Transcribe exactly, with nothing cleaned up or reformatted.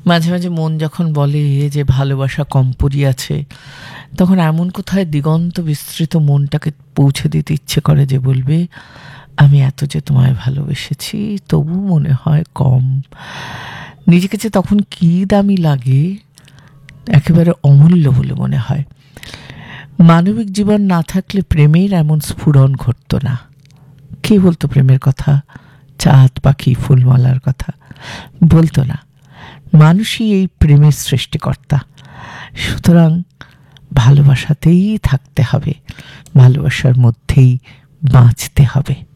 মাঝে মাঝে মন যখন বলে যে ভালোবাসা কম পড়িয়াছে, তখন এমন কোথায় দিগন্ত বিস্তৃত মনটাকে পৌঁছে দিতে ইচ্ছে করে যে বলবে, আমি এত যে তোমায় ভালোবেসেছি তবু মনে হয় কম। নিজেকে যে তখন কী দামি লাগে, একেবারে অমূল্য বলে মনে হয়। মানবিক জীবন না থাকলে প্রেমের এমন স্ফুরণ ঘটত না। কে বলতো প্রেমের কথা? চাঁদ পাখি ফুলমালার কথা বলতো না। মানুষই এই প্রেমের সৃষ্টিকর্তা। সুতরাং ভালোবাসাতেই থাকতে হবে, ভালোবাসার মধ্যেই বাঁচতে হবে।